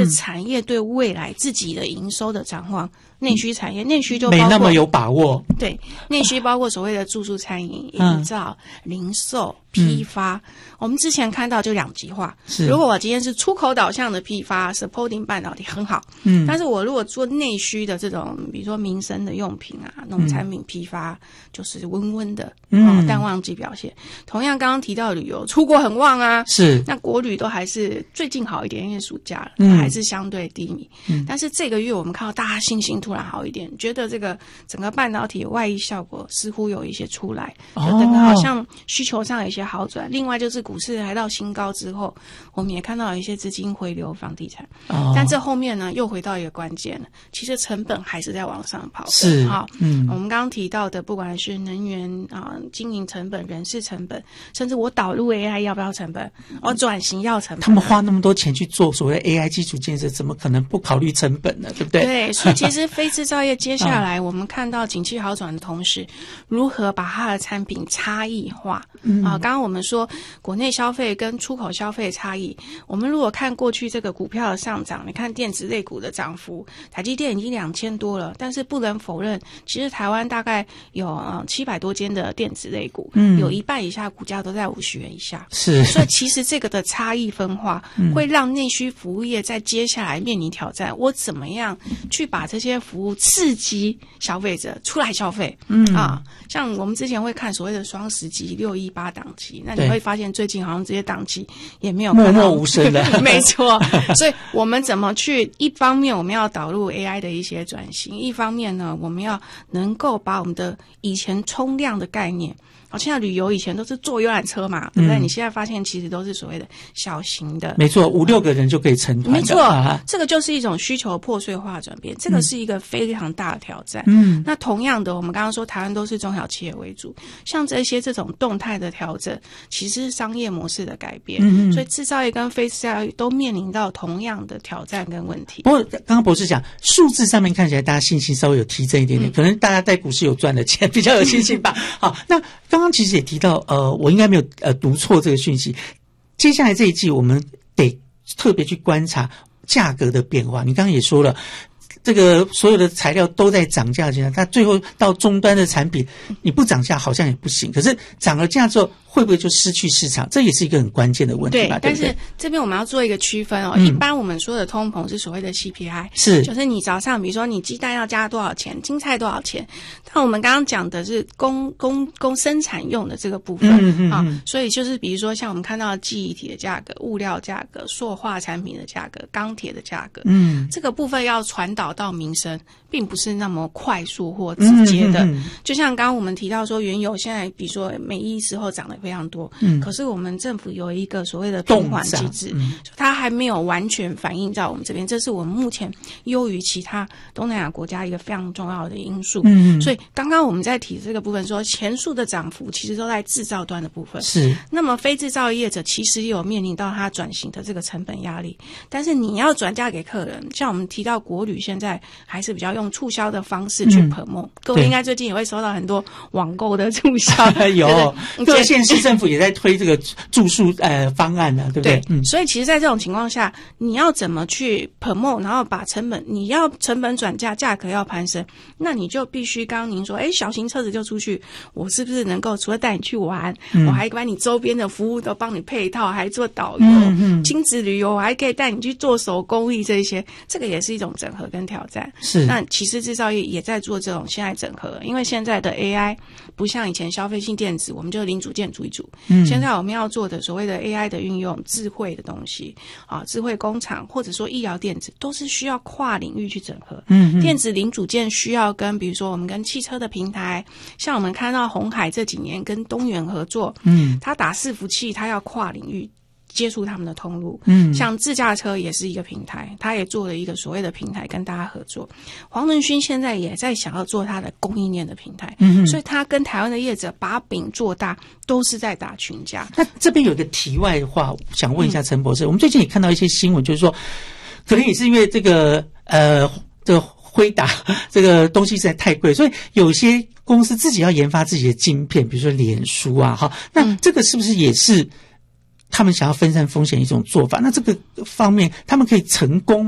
产业对未来自己的营收的展望，内需产业，内需就包括没那么有把握。 对，内需包括所谓的住宿、餐饮、营造、零售、批发。我们之前看到就两极化，如果我今天是出口导向的批发 supporting 半导体很好，但是我如果做内需的这种比如说民生的用品啊，农产品批发就是温温的淡旺季表现。同样刚刚提到旅游，出国很旺啊，是，那国旅都还是最近好一点，因为暑假了，还是相对低迷。但是这个月我们看到大家信心突然好一点，觉得这个整个半导体外溢效果似乎有一些出来，就整个好像需求上有一些好转。另外就是股市来到新高之后，我们也看到有一些资金回流房地产，但这后面呢又回到一个关键了，其实成本还是在往上跑的。是，好，我们刚刚提到的，不管是能源经营成本、人事成本，甚至我导入 AI 要不要成本，转型要成本， 他们花那么多钱去做所谓 AI 基础建设，怎么可能不考虑成本呢？对不对？ 对，所以其实非制造业接下来我们看到景气好转的同时，如何把它的产品差异化刚刚我们说国内消费跟出口消费差异，我们如果看过去这个股票的上涨，你看电子类股的涨幅，台积电已经2000多了，但是不能否认，其实台湾大概有700多间的电子类股，有一半以下股价都在50元以下，是，所以其实这个的差异分化会让内需服务业在接下来面临挑战，我怎么样去把这些服务刺激消费者出来消费像我们之前会看所谓的双十期、618档期，那你会发现最近好像这些档期也没有看到默默无声的没错，所以我们怎么去，一方面我们要导入 AI 的一些转型，一方面呢我们要能够把我们的以前冲量的概念，现在旅游以前都是坐游览车嘛，对不对？你现在发现其实都是所谓的小型的， 没错，5-6个人就可以成团的， 没错，这个就是一种需求破碎化转变，这个是一个非常大的挑战。那同样的，我们刚刚说台湾都是中小企业为主，像这种动态的调整，其实是商业模式的改变，所以制造业跟非制造业都面临到同样的挑战跟问题。 不过刚刚博士讲，数字上面看起来大家信心稍微有提振一点点，可能大家在股市有赚的钱，比较有信心吧。好，那刚刚其实也提到，我应该没有读错这个讯息。接下来这一季，我们得特别去观察价格的变化。你刚刚也说了，这个所有的材料都在涨价之下，它最后到终端的产品，你不涨价好像也不行。可是涨了价之后，会不会就失去市场？这也是一个很关键的问题吧？对不对？ 但是这边我们要做一个区分一般我们说的通膨是所谓的 CPI， 是，就是你早上比如说你鸡蛋要加多少钱，青菜多少钱。但我们刚刚讲的是供生产用的这个部分所以就是比如说像我们看到记忆体的价格、物料价格、塑化产品的价格、钢铁的价格，这个部分要传导到民生，并不是那么快速或直接的。就像刚刚我们提到说，原油现在比如说每1时候涨得非常多，可是我们政府有一个所谓的平缓机制，它还没有完全反映在我们这边，这是我们目前优于其他东南亚国家一个非常重要的因素。所以刚刚我们在提这个部分说，前述的涨幅其实都在制造端的部分，是。那么非制造业者其实也有面临到它转型的这个成本压力，但是你要转嫁给客人，像我们提到国旅现在还是比较用促销的方式去 promote，各位应该最近也会收到很多网购的促销有各县市政府也在推这个住宿方案呢，对不对？ 所以其实在这种情况下，你要怎么去 promote， 然后把成本，你要成本转嫁，价格要攀升，那你就必须刚刚您说小型车子就出去，我是不是能够除了带你去玩，我还把你周边的服务都帮你配套，还做导游亲子旅游，我还可以带你去做手工艺，这些这个也是一种整合跟挑战。是，那其实制造业也在做这种现在整合，因为现在的 AI 不像以前消费性电子，我们就零组件组一组，现在我们要做的所谓的 AI 的运用，智慧的东西智慧工厂或者说医疗电子，都是需要跨领域去整合。电子零组件需要跟比如说我们跟汽车的平台，像我们看到鸿海这几年跟东元合作，他打伺服器，他要跨领域接触他们的通路，像自驾车也是一个平台，他也做了一个所谓的平台跟大家合作。黄仁勋现在也在想要做他的供应链的平台，所以他跟台湾的业者把饼做大，都是在打群架。 那这边有一个题外话，想问一下陈博士，我们最近也看到一些新闻，就是说，可能也是因为这个辉达这个东西实在太贵，所以有些公司自己要研发自己的晶片，比如说脸书啊，那这个是不是也是他们想要分散风险一种做法？那这个方面他们可以成功